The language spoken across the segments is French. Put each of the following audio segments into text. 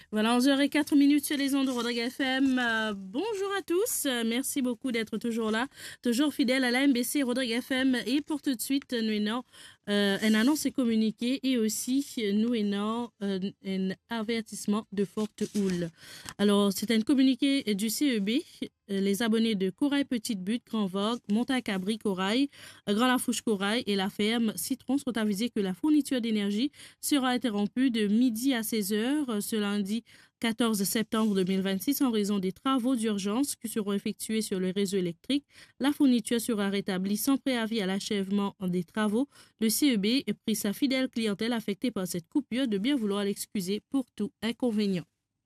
Voilà, 11h04 sur les ondes de Rodrigue FM. Bonjour à tous. Merci beaucoup d'être toujours là, toujours fidèle à la MBC Rodrigue FM. Et pour tout de suite, nous avons un annonce et communiqué et aussi nous avons un avertissement de forte houle. Alors, c'est un communiqué du CEB. Les abonnés de Corail Petite Butte, Grand Vogue, Montacabri Corail, Grand Lafouche Corail et la ferme Citron sont avisés que la fourniture d'énergie sera interrompue de midi à 16h ce lundi 14 septembre 2026 en raison des travaux d'urgence qui seront effectués sur le réseau électrique. La fourniture sera rétablie sans préavis à l'achèvement des travaux. Le CEB prie sa fidèle clientèle affectée par cette coupure de bien vouloir l'excuser pour tout inconvénient.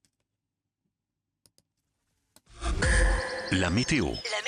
La météo.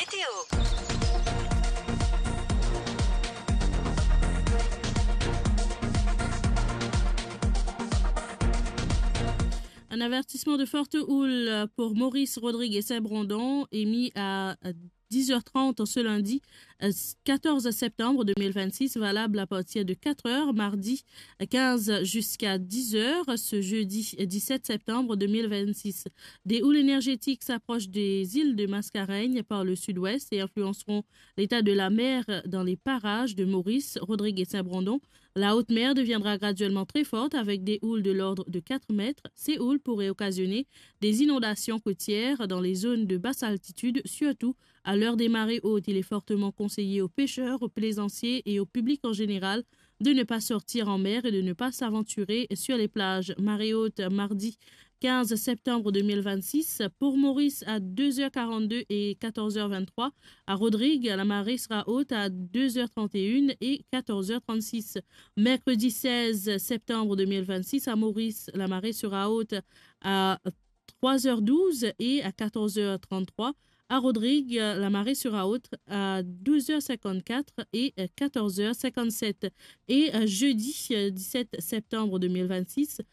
Un avertissement de forte houle pour Maurice, Rodrigue et Saint-Brandon est mis à 10h30 ce lundi 14 septembre 2026, valable à partir de 4h, mardi 15 jusqu'à 10h, ce jeudi 17 septembre 2026. Des houles énergétiques s'approchent des îles de Mascareigne par le sud-ouest et influenceront l'état de la mer dans les parages de Maurice, Rodrigue et Saint-Brandon. La haute mer deviendra graduellement très forte avec des houles de l'ordre de 4 mètres. Ces houles pourraient occasionner des inondations côtières dans les zones de basse altitude, surtout à l'heure des marées hautes. Il est fortement conseillé aux pêcheurs, aux plaisanciers et au public en général de ne pas sortir en mer et de ne pas s'aventurer sur les plages. Marée haute mardi 15 septembre 2026. Pour Maurice à 2h42 et 14h23. À Rodrigue, la marée sera haute à 2h31 et 14h36. Mercredi 16 septembre 2026. À Maurice, la marée sera haute à 3h12 et à 14h33. À Rodrigue, la marée sera haute à 12h54 et 14h57. Et jeudi 17 septembre 2026,